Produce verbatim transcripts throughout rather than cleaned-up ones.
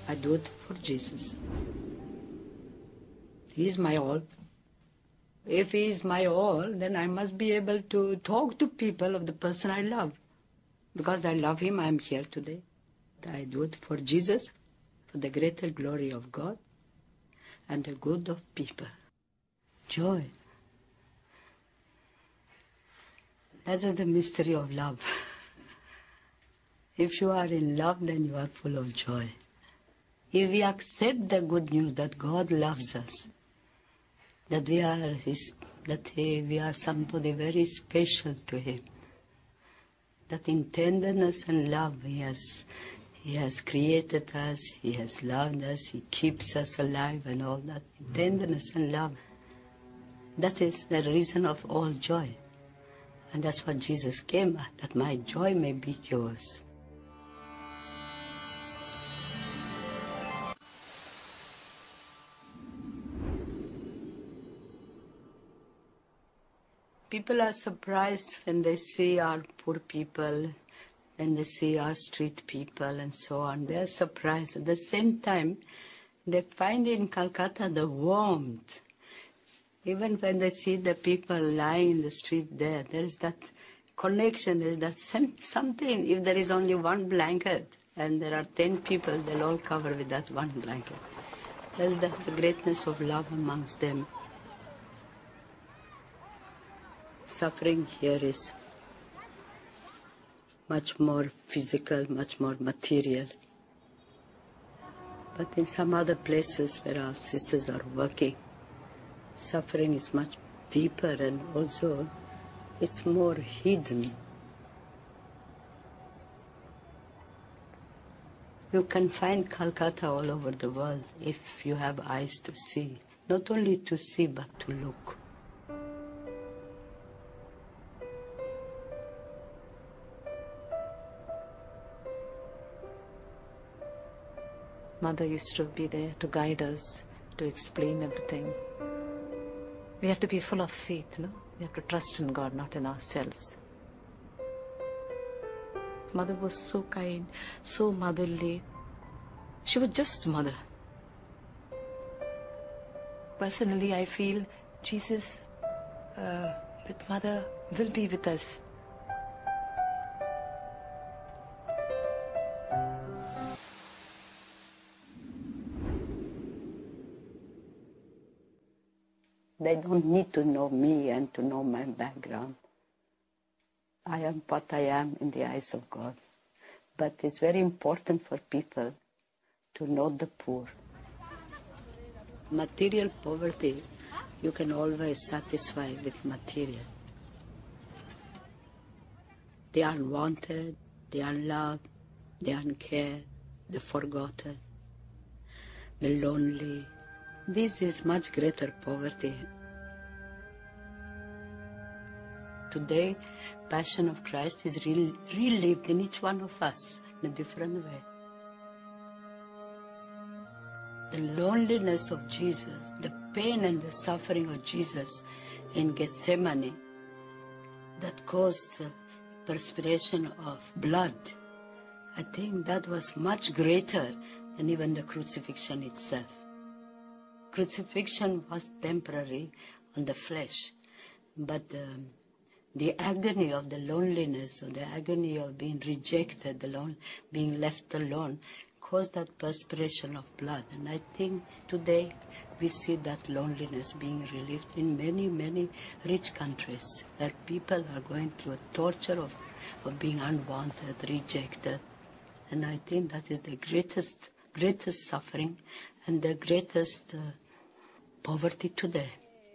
I do it for Jesus. He is my all. If he is my all, then I must be able to talk to people of the person I love. Because I love him, I am here today. I do it for Jesus, for the greater glory of God and the good of people. Joy. That is the mystery of love. If you are in love, then you are full of joy. If we accept the good news that God loves us, that we are his, that he, we are somebody very special to him, that in tenderness and love he has, he has created us, he has loved us, he keeps us alive and all that. Tenderness and love, that is the reason of all joy. And that's what Jesus came at, that my joy may be yours. People are surprised when they see our poor people, when they see our street people and so on. They are surprised. At the same time, they find in Calcutta the warmth. Even when they see the people lying in the street there, there is that connection, there is that something. If there is only one blanket and there are ten people, they'll all cover with that one blanket. That's, that's the greatness of love amongst them. Suffering here is much more physical, much more material. But in some other places where our sisters are working, suffering is much deeper and also it's more hidden. You can find Calcutta all over the world if you have eyes to see. Not only to see, but to look. Mother used to be there to guide us, to explain everything. We have to be full of faith, no? We have to trust in God, not in ourselves. Mother was so kind, so motherly. She was just mother. Personally, I feel Jesus uh, with Mother will be with us. They don't need to know me and to know my background. I am what I am in the eyes of God. But it's very important for people to know the poor. Material poverty, you can always satisfy with material. The unwanted, the unloved, the uncared, the forgotten, the lonely. This is much greater poverty. Today, Passion of Christ is re relived in each one of us in a different way. The loneliness of Jesus, the pain and the suffering of Jesus in Gethsemane that caused the perspiration of blood, I think that was much greater than even the crucifixion itself. Crucifixion was temporary on the flesh, but um, the agony of the loneliness, or the agony of being rejected, alone, being left alone, caused that perspiration of blood. And I think today we see that loneliness being relieved in many, many rich countries, where people are going through a torture of, of being unwanted, rejected. And I think that is the greatest, greatest suffering and the greatest uh, poverty today.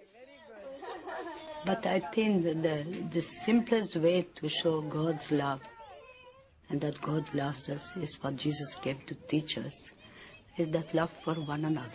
But I think that the, the simplest way to show God's love and that God loves us is what Jesus came to teach us, is that love for one another.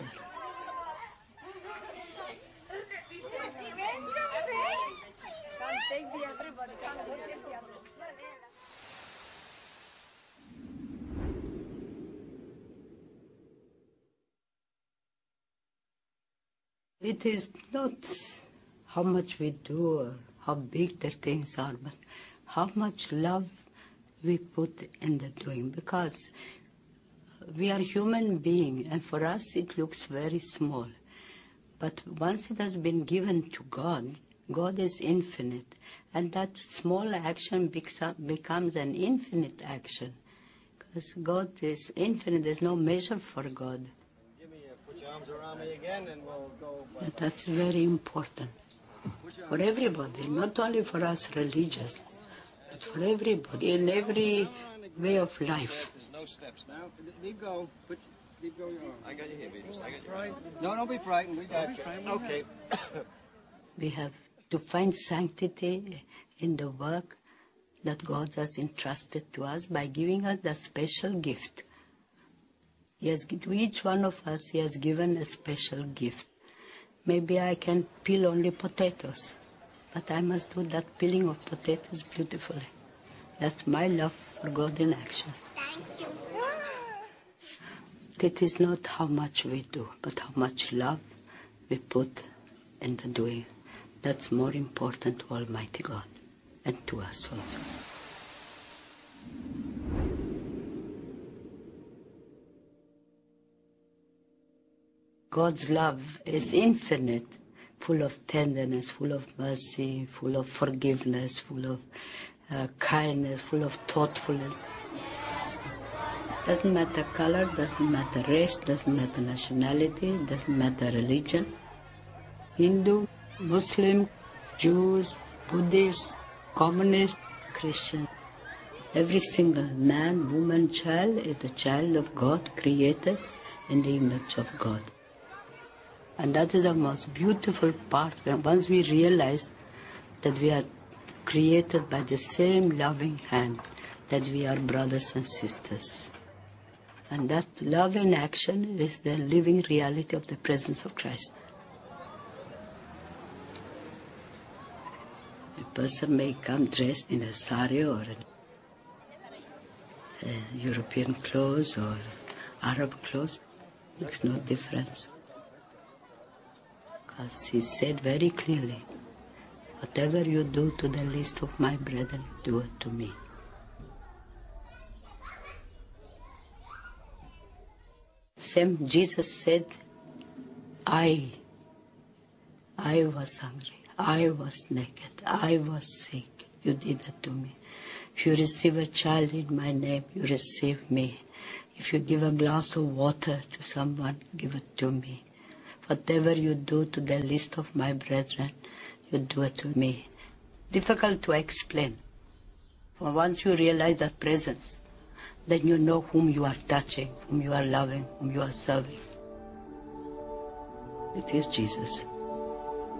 It is not how much we do or how big the things are, but how much love we put in the doing. Because we are human beings, and for us it looks very small. But once it has been given to God, God is infinite, and that small action becomes an infinite action. Because God is infinite, there's no measure for God. Give me a, put your arms around me again, and we'll go. And that's very important for everybody, not only for us religious, but for everybody, in every way of life. There's no steps now. Leave go. Put, leave go your arm. I got you here, Beatrice. I got you. Right. No, don't be frightened. We got you. Okay. We have to find sanctity in the work that God has entrusted to us by giving us the special gift. He has, to each one of us, He has given a special gift. Maybe I can peel only potatoes, but I must do that peeling of potatoes beautifully. That's my love for God in action. Thank you. It is not how much we do, but how much love we put in the doing. That's more important to Almighty God and to us also. God's love is infinite, full of tenderness, full of mercy, full of forgiveness, full of uh, kindness, full of thoughtfulness. Doesn't matter color, doesn't matter race, doesn't matter nationality, doesn't matter religion. Hindu, Muslim, Jews, Buddhists, communists, Christians. Every single man, woman, child is the child of God, created in the image of God. And that is the most beautiful part, when once we realize that we are created by the same loving hand, that we are brothers and sisters. And that love in action is the living reality of the presence of Christ. A person may come dressed in a sari or a, a European clothes or Arab clothes. Makes no difference. Because He said very clearly, whatever you do to the least of my brethren, do it to me. Same, Jesus said, I, I was hungry, I was naked, I was sick, you did it to me. If you receive a child in my name, you receive me. If you give a glass of water to someone, give it to me. Whatever you do to the least of my brethren, you do it to me. Difficult to explain. For once you realize that presence, then you know whom you are touching, whom you are loving, whom you are serving. It is Jesus.